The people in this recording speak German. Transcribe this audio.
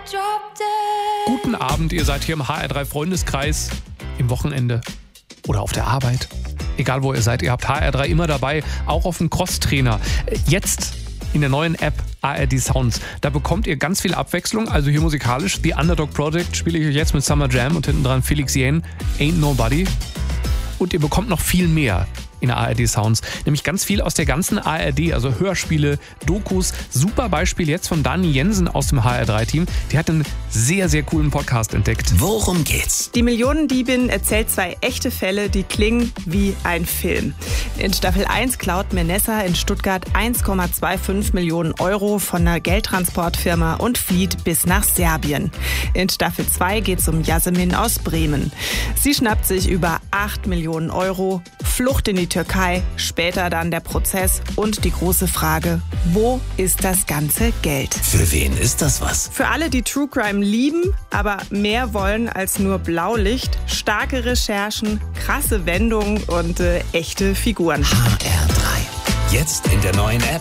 Guten Abend, ihr seid hier im HR3 Freundeskreis, im Wochenende oder auf der Arbeit. Egal wo ihr seid, ihr habt HR3 immer dabei, auch auf dem Crosstrainer. Jetzt in der neuen App ARD Sounds. Da bekommt ihr ganz viel Abwechslung, also hier musikalisch. The Underdog Project spiele ich euch jetzt mit Summer Jam und hinten dran Felix Jähn, Ain't Nobody. Und ihr bekommt noch viel mehr in ARD Sounds, nämlich ganz viel aus der ganzen ARD, also Hörspiele, Dokus. Super Beispiel jetzt von Dani Jensen aus dem HR3-Team. Die hat einen sehr, sehr coolen Podcast entdeckt. Worum geht's? Die Millionendiebin erzählt 2 echte Fälle, die klingen wie ein Film. In Staffel 1 klaut Menessa in Stuttgart 1,25 Millionen Euro von einer Geldtransportfirma und flieht bis nach Serbien. In Staffel 2 geht's um Yasemin aus Bremen. Sie schnappt sich über 8 Millionen Euro, Flucht in die Türkei, später dann der Prozess und die große Frage, wo ist das ganze Geld? Für wen ist das was? Für alle, die True Crime lieben, aber mehr wollen als nur Blaulicht, starke Recherchen, krasse Wendungen und echte Figuren. HR3. Jetzt in der neuen App